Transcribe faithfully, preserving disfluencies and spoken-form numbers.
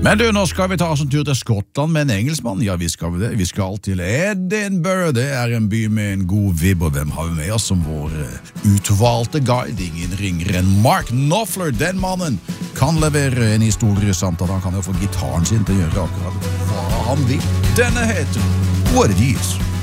Men du, nå skal vi ta oss en tur til Skottland med en engelskmann. Ja, vi skal det. Vi skal til Edinburgh. Det er en by med en god vibb, og hvem har vi med oss som vår utvalgte guide? Ingen ringere enn Mark Knopfler. Den mannen kan levere en historie samt at han kan jo få gitaren sin til å gjøre akkurat hva han vil. Denne heter What It Is.